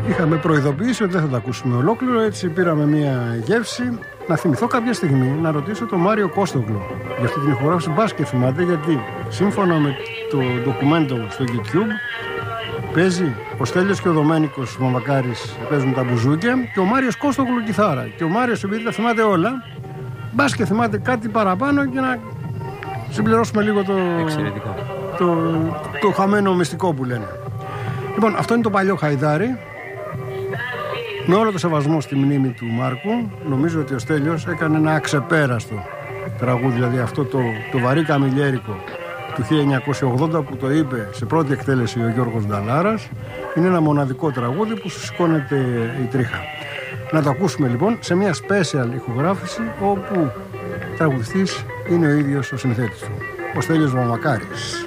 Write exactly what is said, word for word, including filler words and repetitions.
Είχαμε προειδοποιήσει ότι δεν θα τα ακούσουμε ολόκληρο, έτσι πήραμε μια γεύση. Να θυμηθώ κάποια στιγμή να ρωτήσω τον Μάριο Κώστογλου για αυτή την ηχογράφηση. Μπας και θυμάται, γιατί σύμφωνα με το ντοκουμέντο στο YouTube παίζει ο Στέλιος και ο Δομένικος Μαμακάρης, παίζουν τα μπουζούκια, και ο Μάριος Κώστογλου κιθάρα. Και ο Μάριος, επειδή τα θυμάται όλα, μπας και θυμάται κάτι παραπάνω και να συμπληρώσουμε λίγο το, το, το, το χαμένο μυστικό που λένε. Λοιπόν, αυτό είναι το παλιό Χαϊδάρι. Με όλο το σεβασμό στη μνήμη του Μάρκου, νομίζω ότι ο Στέλιος έκανε ένα αξεπέραστο τραγούδι, δηλαδή αυτό το, το βαρύ καμιλιέρικο του χίλια εννιακόσια ογδόντα που το είπε σε πρώτη εκτέλεση ο Γιώργος Νταλάρας. Είναι ένα μοναδικό τραγούδι που σου σηκώνεται η τρίχα. Να το ακούσουμε λοιπόν σε μια special ηχογράφηση, όπου τραγουδιστής είναι ο ίδιος ο συνθέτης του, ο Στέλιος Μαμακάρης.